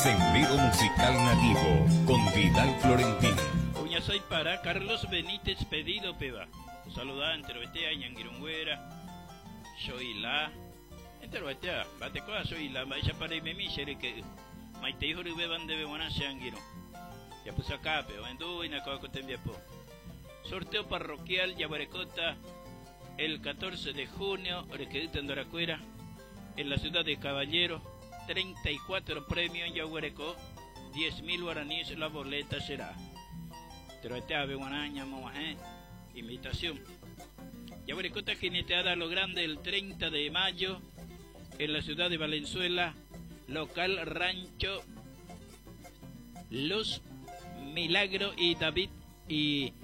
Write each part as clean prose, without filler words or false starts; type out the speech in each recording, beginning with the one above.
Sendero Musical Nativo con Vidal Florentín. Uña soy para Carlos Benítez pedido peba. Saludar entre Betea y Yanguirungüera. Soy la. Entre Betea, Batecoa soy la. Vaya para y me misere que. Maite hijo de beban de bebuana Yanguiro. Ya puse acá, pero en du y na coa cotembiapo. Sorteo parroquial Yabarecota el 14 de junio, Orequedita en Doracuera, en la ciudad de Caballero. 34 premios en Yaguarecó, 10.000 guaraníes la boleta será. Troetea beguanaña moajé, invitación. Yaguarecota jineteada a lo grande el 30 de mayo en la ciudad de Valenzuela, local Rancho Los Milagro y David y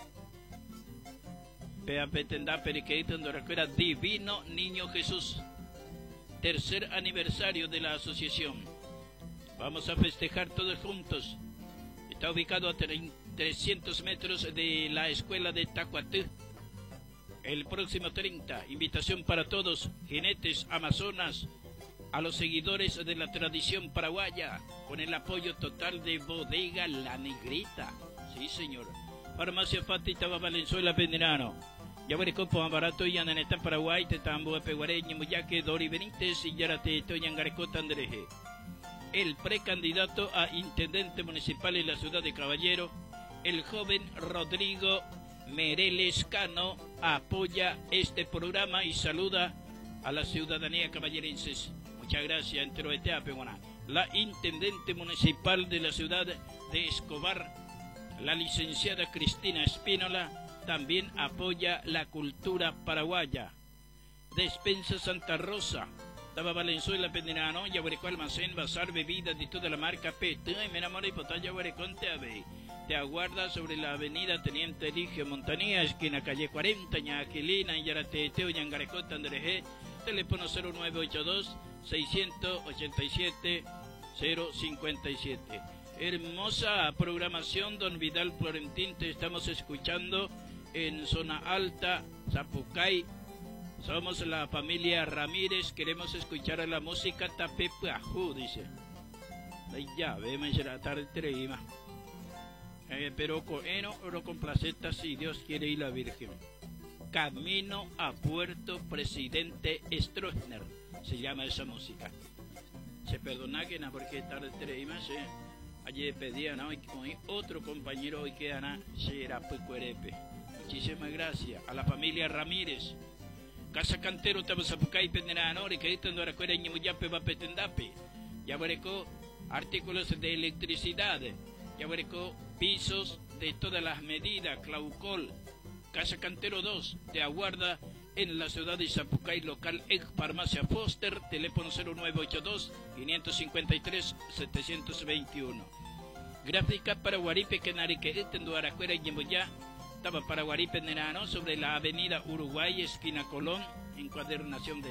Peapetendá Periqueito en Doracuera, Divino Niño Jesús. Tercer aniversario de la asociación. Vamos a festejar todos juntos. Está ubicado a 300 metros de la escuela de Tacuatú. El próximo 30, invitación para todos, jinetes, amazonas, a los seguidores de la tradición paraguaya, con el apoyo total de Bodega La Negrita. Sí, señor. Farmacia Fati, Taba Valenzuela, Pendirano. Yaguarecó, Barato, y Ananeta, Paraguay, Tetambo, Peguareño, Muyaque, Dori Benítez, y Yarate, Toñangarecó, Tandreje. El precandidato a intendente municipal en la ciudad de Caballero, el joven Rodrigo Mereles Cano, apoya este programa y saluda a la ciudadanía caballerenses. Muchas gracias, Enteroetea, Peguana. La intendente municipal de la ciudad de Escobar, la licenciada Cristina Espínola, también apoya la cultura paraguaya. Despensa Santa Rosa, Taba Valenzuela, Pendirano, Yaguarecó, almacén, bazar, bebidas de toda la marca PT, y me enamoré y potá Yaguarecó, te aguarda sobre la avenida Teniente Eligio Montanía, esquina calle 40, Ñaquilina, Yarateteo, Yangarecó, Tandreje, teléfono 0982-687-057. Hermosa programación, don Vidal Florentín, te estamos escuchando en Zona Alta, Zapucay. Somos la familia Ramírez, queremos escuchar la música Tapepajú, dice. Ya, vemos la tarde treima. Pero con oro con placeta, si Dios quiere, y la Virgen. Camino a Puerto Presidente Stroessner, se llama esa música. Se perdona que no, porque tarde treima, se... Ayer pedían hoy con otro compañero hoy que Ana será Pucuerepe. Muchísimas gracias a la familia Ramírez. Casa Cantero, Tabazapucay, Penderano, que en Doracuera, Ñimuyape, Vapetendape. Yaguarecó, artículos de electricidad. Yaguarecó, pisos de todas las medidas, Claucol. Casa Cantero 2, te aguarda en la ciudad de Zapucay, local Egg Farmacia Foster, teléfono 0982-553-721. Gráfica para Guaripe, Kenarique, Tenduaracuera y Yemboyá, estaba para Guaripe, Nerano, sobre la avenida Uruguay, esquina Colón, encuadernación de